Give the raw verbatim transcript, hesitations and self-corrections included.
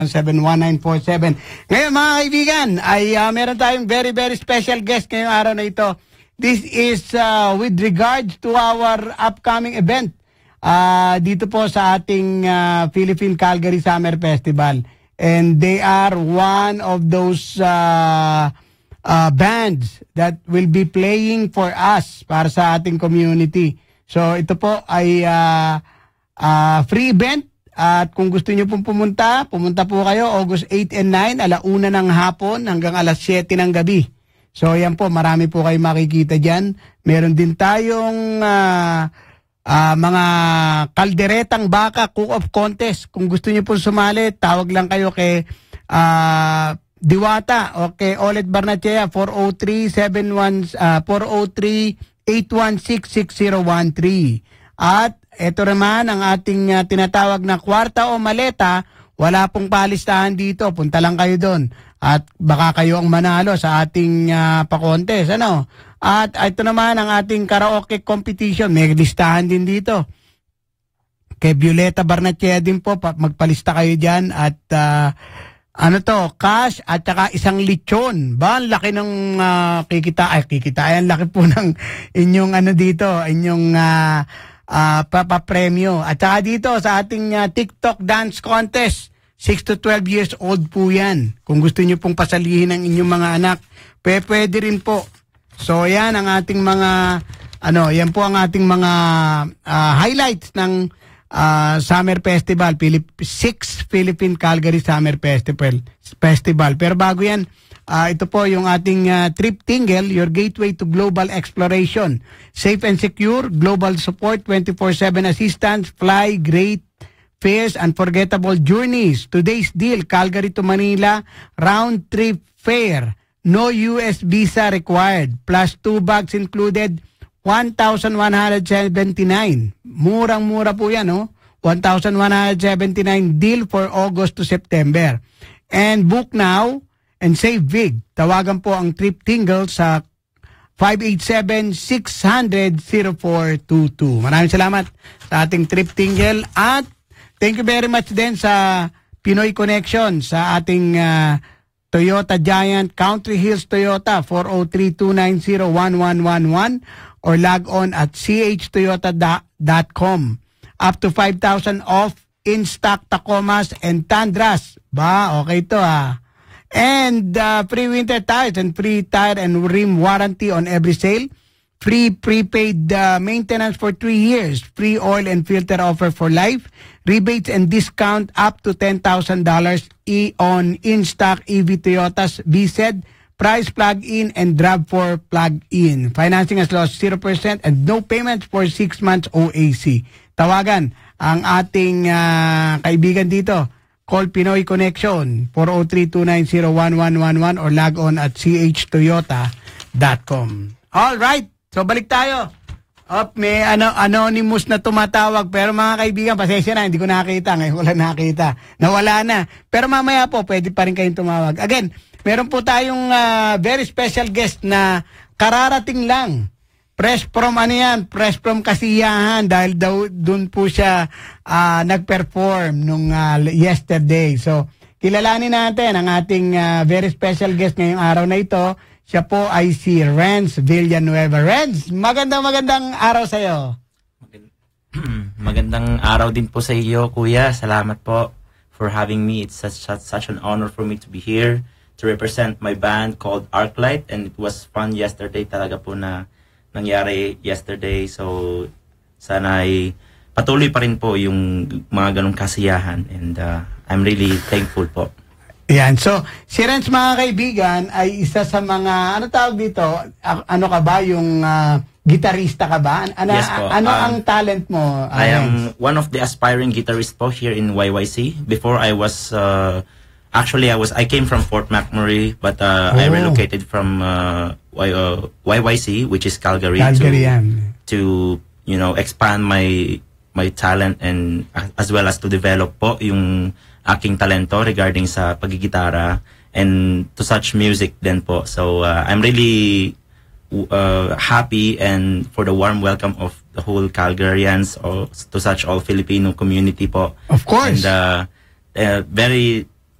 seven one nine four seven. Ngayon mga kaibigan, ay uh, meron tayong very very special guest ngayong araw na ito. This is uh, with regards to our upcoming event uh, dito po sa ating uh, Philippine Calgary Summer Festival. And they are one of those uh, uh, bands that will be playing for us, para sa ating community. So ito po ay uh, uh, free event. At kung gusto nyo pong pumunta, pumunta po kayo August eight and nine, alauna ng hapon hanggang alas siyete ng gabi. So yan po, marami po kayo makikita dyan. Meron din tayong uh, uh, mga kalderetang baka cook-off contest. Kung gusto nyo po sumali, tawag lang kayo kay uh, Diwata o kay Olet Barnachea four oh three, eight one six, six zero one three. At ito naman ang ating uh, tinatawag na kwarta o maleta. Wala pong palistahan dito. Punta lang kayo doon. At baka kayo ang manalo sa ating uh, pa-contest. Ano? At ito naman ang ating karaoke competition. May listahan din dito. Kay Violeta Barnachea din po. Magpalista kayo dyan. At uh, ano to? Cash at saka isang lechon. Ba? Ang laki ng uh, kikita. Ay, kikita. Ay, ang laki po ng inyong ano dito. Inyong Uh, Uh, papapremyo. At saka dito sa ating uh, TikTok dance contest, six to twelve years old po yan. Kung gusto nyo pong pasalihin ng inyong mga anak, pwede, pwede rin po. So yan ang ating mga, ano, yan po ang ating mga uh, highlights ng uh, Summer Festival, Philip, six Philippine Calgary Summer Festival. Festival. Pero bago yan, Uh, ito po yung ating uh, trip tingle, your gateway to global exploration. Safe and secure, global support, twenty-four seven assistance, fly, great fares, unforgettable journeys. Today's deal, Calgary to Manila, round trip fare. No U S visa required. Plus two bags included, one thousand one hundred seventy-nine. Murang-mura po yan, no? one thousand one hundred seventy-nine deal for August to September. And book now and save big. Tawagan po ang Trip Tingle sa five eight seven, six hundred, oh four two two. Maraming salamat sa ating Trip Tingle at thank you very much din sa Pinoy Connection sa ating uh, Toyota Giant Country Hills Toyota four oh three, two nine zero, one one one one or log on at c h toyota dot com. Up to five thousand off in-stock Tacomas and Tundras. Ba, okay to ah. And uh, free winter tires and free tire and rim warranty on every sale. Free prepaid uh, maintenance for three years. Free oil and filter offer for life. Rebates and discount up to ten thousand dollars e on in-stock E V Toyotas, B Z E D, price plug-in and RAV four plug-in. Financing as low as zero percent and no payments for six months O A C. Tawagan ang ating uh, kaibigan dito. Call Pinoy Connection four oh three, two nine zero, one one one one or log on at c h toyota dot com. All right. So balik tayo. Op, may ano anonymous na tumatawag pero mga kaibigan, pasensya na, hindi ko nakita, ngayon wala nakita. Nawala na. Pero mamaya po pwede pa rin kayong tumawag. Again, meron po tayong uh, very special guest na kararating lang. Fresh from ano yan, fresh from Kasiyahan dahil daw doon po siya uh, nag-perform nung uh, yesterday. So, kilalanin natin ang ating uh, very special guest ngayong araw na ito. Siya po ay si Renz Villanueva. Renz, magandang magandang araw sa iyo. Magandang araw din po sa iyo, Kuya. Salamat po for having me. It's such, such, such an honor for me to be here to represent my band called Arclight, and it was fun yesterday talaga po na nangyari yesterday. So, sana ay patuloy pa rin po yung mga ganong kasiyahan. And uh, I'm really thankful po. Yan. So, si Renz, mga kaibigan, ay isa sa mga, ano tawag dito? Ano ka ba? Yung uh, gitarista ka ba? Ano, yes po. Ano um, ang talent mo? Uh, I am one of the aspiring guitarists po here in Y Y C. Before I was... Uh, Actually, I was I came from Fort McMurray, but uh, oh. I relocated from uh, y, uh, Y Y C, which is Calgary, Calgary to, yeah. to you know expand my my talent and uh, as well as to develop po yung aking talento regarding sa pagigitara and to such music din po. So uh, I'm really uh, happy and for the warm welcome of the whole Calgarians or to such all Filipino community po. Of course. And uh, uh, very